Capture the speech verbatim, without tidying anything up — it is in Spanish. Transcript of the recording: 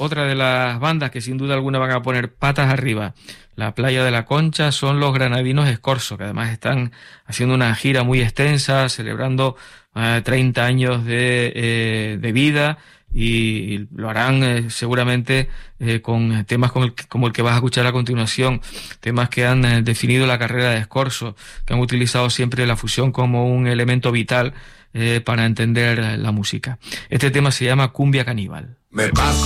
otra de las bandas que sin duda alguna van a poner patas arriba la playa de la Concha son los granadinos Escorzo, que además están haciendo una gira muy extensa, celebrando eh, treinta años de, eh, de vida, y lo harán eh, seguramente eh, con temas como el, como el que vas a escuchar a continuación, temas que han eh, definido la carrera de Escorzo, que han utilizado siempre la fusión como un elemento vital eh, para entender la música. Este tema se llama Cumbia Caníbal. Me paso.